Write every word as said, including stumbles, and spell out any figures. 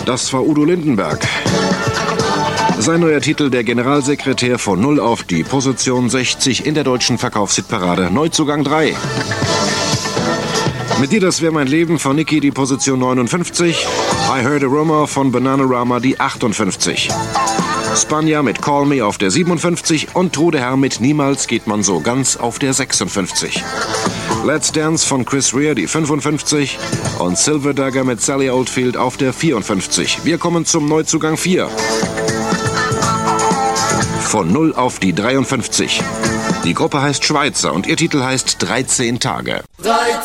Das war Udo Lindenberg. Sein neuer Titel, der Generalsekretär, von null auf die Position sechzig in der deutschen Verkaufshitparade. Neuzugang drei. Mit dir, das wäre mein Leben von Niki, die Position neunundfünfzig. I Heard a Rumor von Bananarama, die achtundfünfzig. Spanja mit Call Me auf der siebenundfünfzig und Trude Herr mit Niemals geht man so ganz auf der sechsundfünfzig. Let's Dance von Chris Rea, die fünfundfünfzig. Und Silver Dagger mit Sally Oldfield auf der vierundfünfzig. Wir kommen zum Neuzugang vier. Von null auf die dreiundfünfzig. Die Gruppe heißt Schweizer und ihr Titel heißt dreizehn Tage. dreizehn